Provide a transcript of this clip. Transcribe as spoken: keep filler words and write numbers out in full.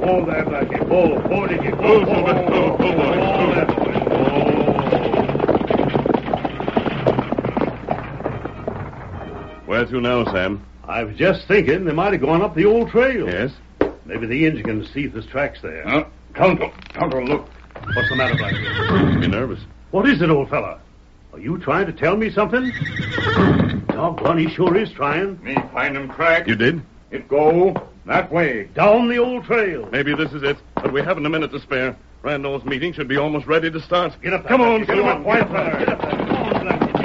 Pull there, Blackie. Pull. Pull, Dickie. Pull, pull, pull, pull, pull, pull, pull there, boy. Where to now, Sam? I was just thinking they might have gone up the old trail. Yes? Maybe the engine can see if there's tracks there. Uh, Tonto, Tonto, look. What's the matter, Blackie? Be nervous. What is it, old fella? Are you trying to tell me something? Doggone, he sure is trying. Me find him track. You did? It go that way. Down the old trail. Maybe this is it, but we haven't a minute to spare. Randall's meeting should be almost ready to start. Get up there. Come on, Get up, Silver. quiet, fella. Get up there.